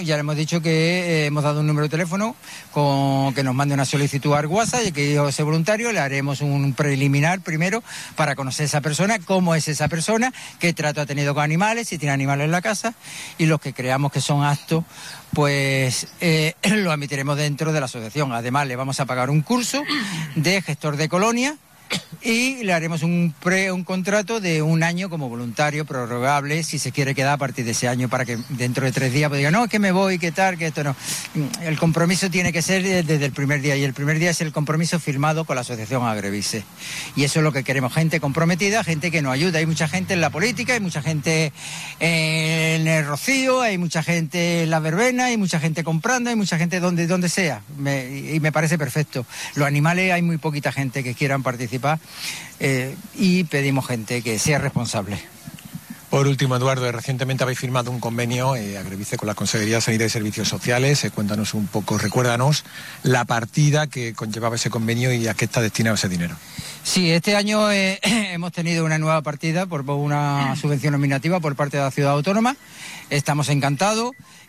ya le hemos dicho que hemos dado un número de teléfono con que nos mande una solicitud al WhatsApp y que yo sea voluntario. Le haremos un preliminar primero para conocer a esa persona, cómo es esa persona, qué trato ha tenido con animales, si tiene animales en la casa, y los que creamos que son aptos, pues lo admitiremos dentro de la asociación. Además, le vamos a pagar un curso de gestor de colonia y le haremos un contrato de 1 año como voluntario prorrogable si se quiere quedar a partir de ese año, para que dentro de 3 días pues diga, no, es que me voy, qué tal, que esto no. El compromiso tiene que ser desde el primer día, y el primer día es el compromiso firmado con la asociación Agrevise. Y eso es lo que queremos, gente comprometida, gente que nos ayuda. Hay mucha gente en la política, hay mucha gente en el Rocío, hay mucha gente en la verbena, hay mucha gente comprando, hay mucha gente donde sea. Y me parece perfecto. Los animales, hay muy poquita gente que quieran participar. Y pedimos gente que sea responsable. Por último, Eduardo, recientemente habéis firmado un convenio Agrevise con la Consejería de Sanidad y Servicios Sociales. Cuéntanos un poco, recuérdanos la partida que conllevaba ese convenio y a qué está destinado ese dinero. Sí, este año hemos tenido una nueva partida por una subvención nominativa por parte de la Ciudad Autónoma. Estamos encantados.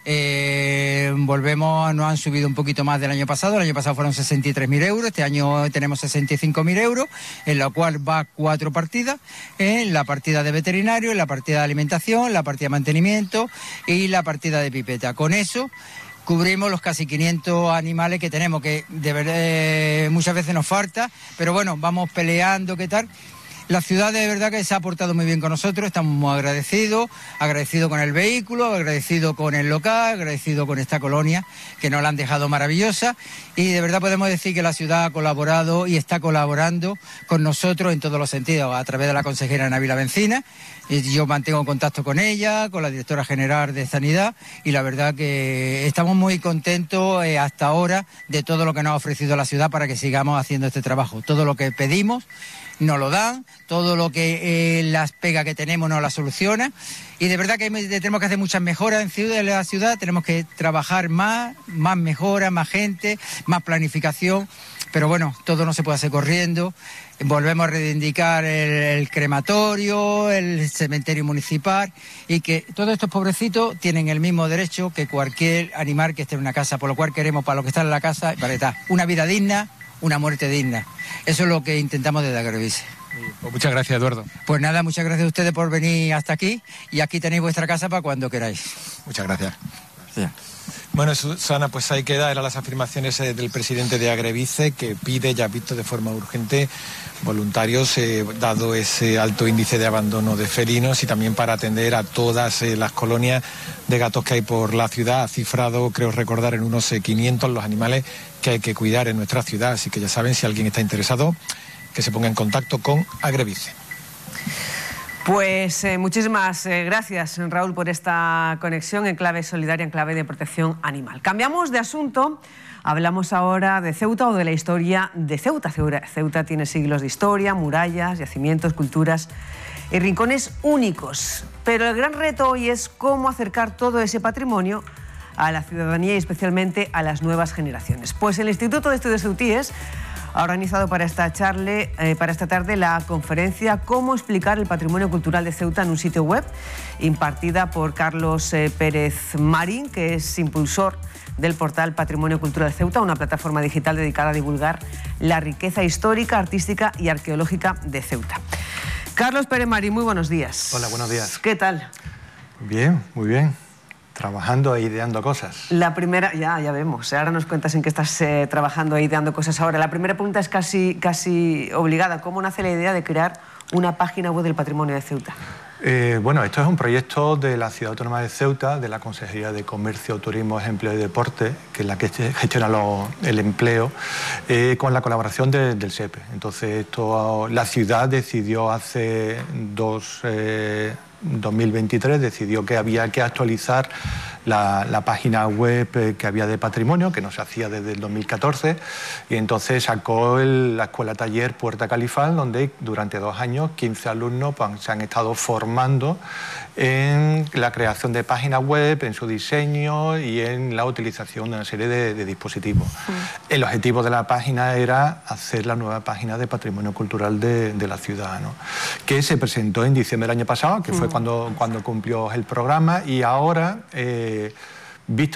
Nos han subido un poquito más del año pasado. El año pasado fueron 63.000 euros, este año tenemos 65.000 euros, en la cual va 4 partidas, la partida de veterinario, la partida de alimentación, la partida de mantenimiento y la partida de pipeta. Con eso cubrimos los casi 500 animales que tenemos, que de verdad muchas veces nos falta, pero bueno, vamos peleando, ¿qué tal? La ciudad de verdad que se ha portado muy bien con nosotros, estamos muy agradecidos con el vehículo, agradecidos con el local, agradecidos con esta colonia que nos la han dejado maravillosa, y de verdad podemos decir que la ciudad ha colaborado y está colaborando con nosotros en todos los sentidos, a través de la consejera Nabila Bencina. Yo mantengo contacto con ella, con la directora general de Sanidad, y la verdad que estamos muy contentos hasta ahora de todo lo que nos ha ofrecido la ciudad para que sigamos haciendo este trabajo. Todo lo que pedimos nos lo dan, todo lo que las pegas que tenemos nos las soluciona, y de verdad que tenemos que hacer muchas mejoras en la ciudad, tenemos que trabajar más mejoras, más gente, más planificación, pero bueno, todo no se puede hacer corriendo. Volvemos a reivindicar el crematorio, el cementerio municipal, y que todos estos pobrecitos tienen el mismo derecho que cualquier animal que esté en una casa, por lo cual queremos, para los que están en la casa, para estar una vida digna, una muerte digna. Eso es lo que intentamos desde Agrevise. Pues muchas gracias, Eduardo. Pues nada, muchas gracias a ustedes por venir hasta aquí, y aquí tenéis vuestra casa para cuando queráis. Muchas gracias. Sí. Bueno, Susana, pues ahí queda, eran las afirmaciones del presidente de Agrevise, que pide, ya visto, de forma urgente voluntarios, dado ese alto índice de abandono de felinos, y también para atender a todas las colonias de gatos que hay por la ciudad. Ha cifrado, creo recordar, en unos 500 los animales que hay que cuidar en nuestra ciudad. Así que ya saben, si alguien está interesado, que se ponga en contacto con Agrevise. Pues muchísimas gracias, Raúl, por esta conexión en clave solidaria, en clave de protección animal. Cambiamos de asunto, hablamos ahora de Ceuta o de la historia de Ceuta. Ceuta tiene siglos de historia, murallas, yacimientos, culturas y rincones únicos. Pero el gran reto hoy es cómo acercar todo ese patrimonio a la ciudadanía y especialmente a las nuevas generaciones. Pues el Instituto de Estudios Ceutíes ha organizado para esta tarde la conferencia Cómo explicar el patrimonio cultural de Ceuta en un sitio web, impartida por Carlos Pérez Marín, que es impulsor del portal Patrimonio Cultural Ceuta, una plataforma digital dedicada a divulgar la riqueza histórica, artística y arqueológica de Ceuta. Carlos Pérez Marín, muy buenos días. Hola, buenos días. ¿Qué tal? Bien, muy bien. Trabajando e ideando cosas. La primera, ya vemos, ahora nos cuentas en qué estás trabajando e ideando cosas ahora. La primera pregunta es casi obligada. ¿Cómo nace la idea de crear una página web del patrimonio de Ceuta? Bueno, esto es un proyecto de la Ciudad Autónoma de Ceuta, de la Consejería de Comercio, Turismo, Empleo y Deporte, que es la que gestiona el empleo, con la colaboración del SEPE. Entonces, la ciudad decidió hace 2023 decidió que había que actualizar la página web que había de patrimonio, que no se hacía desde el 2014, y entonces sacó la escuela taller Puerta Califal, donde durante 2 años 15 alumnos se han estado formando en la creación de páginas web, en su diseño y en la utilización de una serie de dispositivos. El objetivo de la página era hacer la nueva página de patrimonio cultural de la ciudad, ¿no? Que se presentó en diciembre del año pasado, que fue cuando cumplió el programa, y ahora, visto